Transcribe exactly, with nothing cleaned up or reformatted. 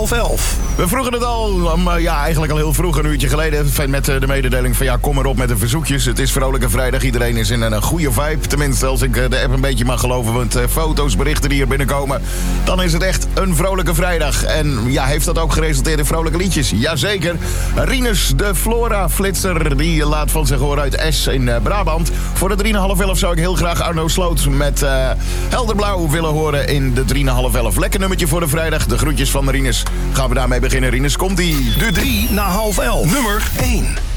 half elf. We vroegen het al, um, uh, ja, eigenlijk al heel vroeg, een uurtje geleden, met uh, de mededeling van ja, kom maar op met de verzoekjes. Het is vrolijke vrijdag, iedereen is in een uh, goede vibe. Tenminste, als ik uh, de app een beetje mag geloven, want uh, foto's, berichten die hier binnenkomen, dan is het echt een vrolijke vrijdag. En ja, heeft dat ook geresulteerd in vrolijke liedjes? Jazeker. Rinus, de Flora-flitser, die laat van zich horen uit Es in uh, Brabant. Voor de drie en half elf zou ik heel graag Arno Sloot met uh, Helderblauw willen horen in de drie en half elf. Lekker nummertje voor de vrijdag. De groetjes van Rinus. Gaan we daarmee beginnen. Rinus, komt-ie. De drie na half elf. Nummer één.